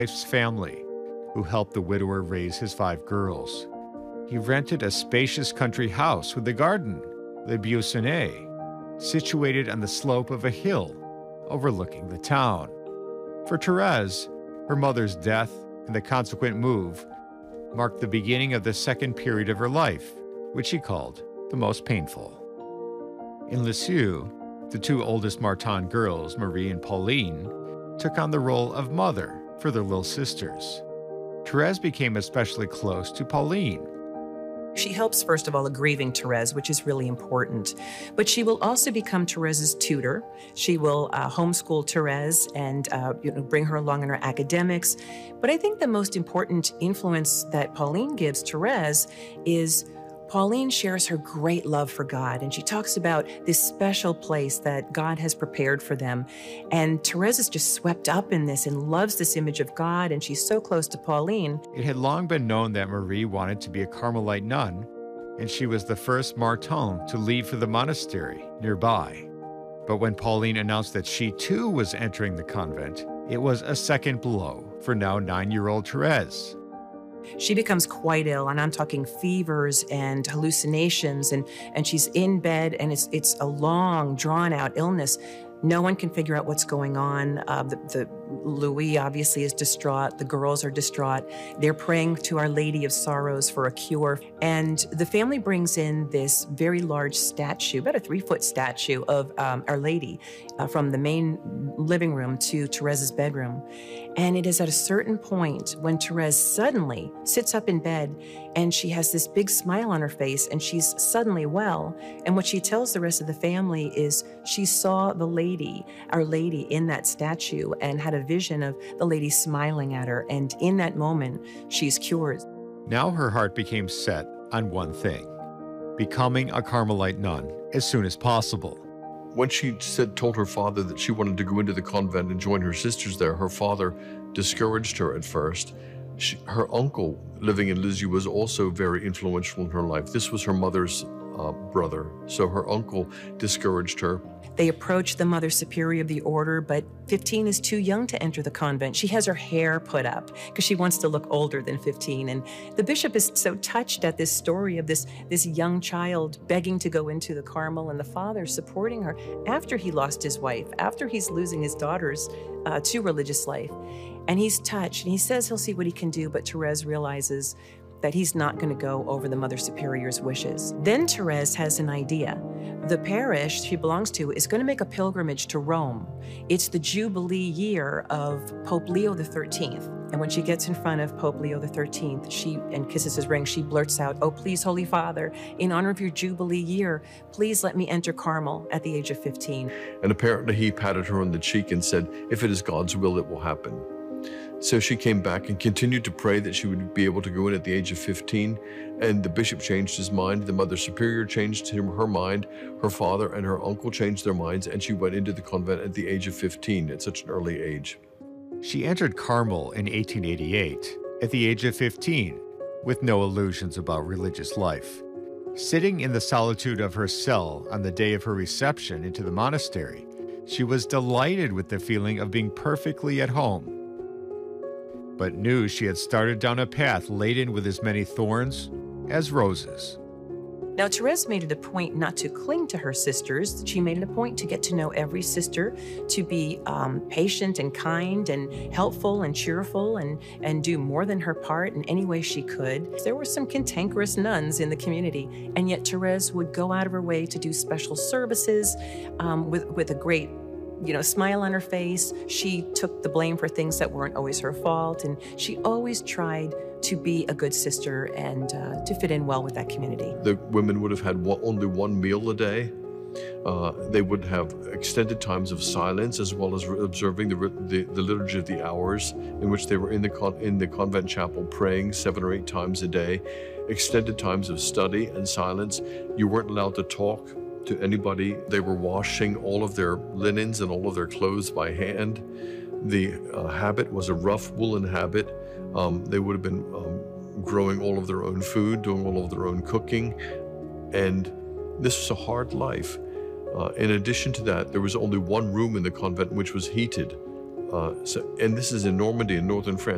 wife's family, who helped the widower raise his 5 girls. He rented a spacious country house with a garden, the Buissonnet, situated on the slope of a hill overlooking the town. For Therese, her mother's death and the consequent move marked the beginning of the second period of her life, which she called the most painful. In Lisieux, the 2 oldest Martin girls, Marie and Pauline, took on the role of mother for their little sisters. Therese became especially close to Pauline. She helps, first of all, a grieving Therese, which is really important. But she will also become Therese's tutor. She will homeschool Therese and bring her along in her academics. But I think the most important influence that Pauline gives Therese is Pauline shares her great love for God, and she talks about this special place that God has prepared for them. And Therese is just swept up in this and loves this image of God, and she's so close to Pauline. It had long been known that Marie wanted to be a Carmelite nun, and she was the first Martin to leave for the monastery nearby. But when Pauline announced that she too was entering the convent, it was a second blow for now 9-year-old Therese. She becomes quite ill, and I'm talking fevers and hallucinations, and she's in bed, and it's a long, drawn-out illness. No one can figure out what's going on. Louis obviously is distraught. The girls are distraught. They're praying to Our Lady of Sorrows for a cure. And the family brings in this very large statue, about a 3-foot statue of Our Lady from the main living room to Therese's bedroom. And it is at a certain point when Therese suddenly sits up in bed and she has this big smile on her face and she's suddenly well. And what she tells the rest of the family is she saw the lady, Our Lady, in that statue and had a vision of the lady smiling at her. And in that moment, she's cured. Now her heart became set on one thing: becoming a Carmelite nun as soon as possible. When she told her father that she wanted to go into the convent and join her sisters there, her father discouraged her at first. Her uncle, living in Lisieux, was also very influential in her life. This was her mother's brother, so her uncle discouraged her. They approach the Mother Superior of the order, but 15 is too young to enter the convent. She has her hair put up because she wants to look older than 15. And the bishop is so touched at this story of this young child begging to go into the Carmel, and the father supporting her after he lost his wife, after he's losing his daughters to religious life. And he's touched, and he says he'll see what he can do, but Therese realizes that he's not going to go over the Mother Superior's wishes. Then Therese has an idea. The parish she belongs to is going to make a pilgrimage to Rome. It's the Jubilee year of Pope Leo XIII. And when she gets in front of Pope Leo XIII, and kisses his ring, she blurts out, "Oh, please, Holy Father, in honor of your Jubilee year, please let me enter Carmel at the age of 15. And apparently he patted her on the cheek and said, "If it is God's will, it will happen." So she came back and continued to pray that she would be able to go in at the age of 15, and the bishop changed his mind, the Mother Superior changed her mind, her father and her uncle changed their minds, and she went into the convent at the age of 15, at such an early age. She entered Carmel in 1888, at the age of 15, with no illusions about religious life. Sitting in the solitude of her cell on the day of her reception into the monastery, she was delighted with the feeling of being perfectly at home, but knew she had started down a path laden with as many thorns as roses. Now, Therese made it a point not to cling to her sisters. She made it a point to get to know every sister, to be patient and kind and helpful and cheerful and do more than her part in any way she could. There were some cantankerous nuns in the community, and yet Therese would go out of her way to do special services with a great smile on her face. She took the blame for things that weren't always her fault, and she always tried to be a good sister and to fit in well with that community. The women would have had only one meal a day. They would have extended times of silence, as well as observing the liturgy of the hours, in which they were in the convent chapel praying 7 or 8 times a day. Extended times of study and silence. You weren't allowed to talk to anybody. They were washing all of their linens and all of their clothes by hand. The habit was a rough woolen habit. They would have been growing all of their own food, doing all of their own cooking, and this was a hard life. In addition to that, there was only one room in the convent which was heated. And this is in Normandy in northern France.